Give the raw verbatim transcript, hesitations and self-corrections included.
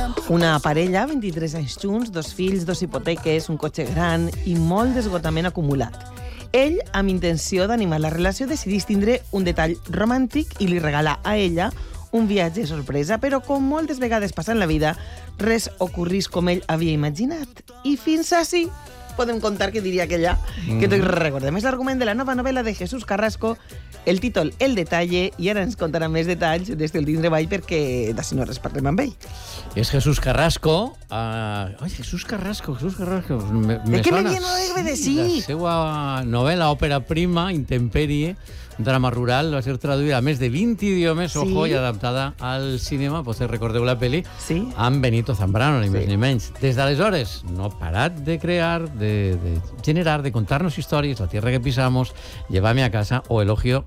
Una parella, vint-i-tres anys junts, dos fills, dos hipoteques, un cotxe gran i molt d'esgotament acumulat. Ell, amb intenció d'animar la relació, decidís tindre un detall romàntic i li regala a ella un viatge sorpresa, però com moltes vegades passa en la vida, res ocorrís com ell havia imaginat. I fins així podem contar que diria aquella mm. que tots recordem. És l'argument de la nova novel·la de Jesús Carrasco, el títol El detalle, i ara ens contarà més detalls des del Tindre Vall perquè d'ací no res parlem amb ell. És Jesús Carrasco. Uh... Ai, Jesús Carrasco, Jesús Carrasco. Me, me de què me sona? viene no de sí? La seva novel·la, òpera prima, Intemperie, un drama rural, va ser traduïda a més de vint idiomes, sí. Ojo, i adaptada al cinema, potser recordeu la pel·li, sí. amb Benito Zambrano, ni sí. més ni menys. Des d'aleshores no ha parat de crear, de, de generar, de contar-nos històries, La tierra que pisamos, Llévame a casa o Elogio